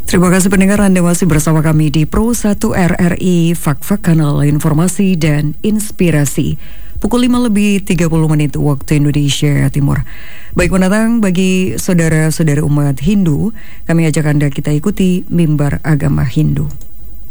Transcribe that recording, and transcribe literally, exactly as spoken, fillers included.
Terima kasih pendengar, Anda masih bersama kami di Pro satu R R I Fak-Fak, kanal informasi dan inspirasi. Pukul lima lebih tiga puluh menit waktu Indonesia Timur. Baik mendatang bagi saudara-saudara umat Hindu, kami ajak Anda kita ikuti mimbar agama Hindu.